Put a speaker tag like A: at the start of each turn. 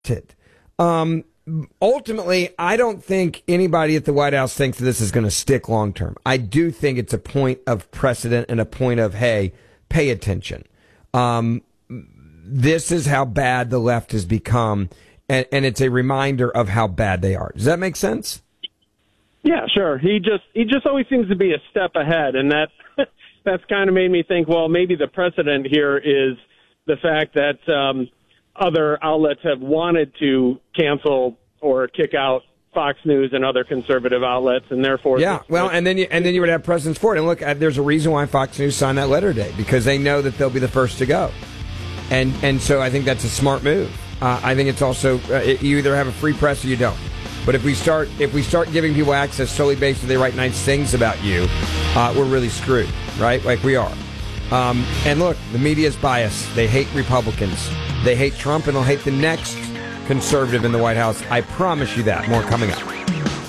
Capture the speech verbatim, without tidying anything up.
A: it. Um, ultimately, I don't think anybody at the White House thinks this is going to stick long term. I do think it's a point of precedent and a point of, hey, pay attention. Um, this is how bad the left has become, and, and it's a reminder of how bad they are. Does that make sense?
B: Yeah, sure. He just he just always seems to be a step ahead, and that that's kind of made me think, well, maybe the precedent here is the fact that um, other outlets have wanted to cancel or kick out Fox News and other conservative outlets, and therefore,
A: yeah. Well, and then you and then you would have precedents for it. And look, there's a reason why Fox News signed that letter today, because they know that they'll be the first to go, and and so I think that's a smart move. Uh, I think it's also uh, you either have a free press or you don't. But if we start if we start giving people access solely based on they write nice things about you, uh, we're really screwed, right? Like we are. Um, and look, the media is biased. They hate Republicans. They hate Trump, and they'll hate the next conservative in the White House. I promise you that. More coming up.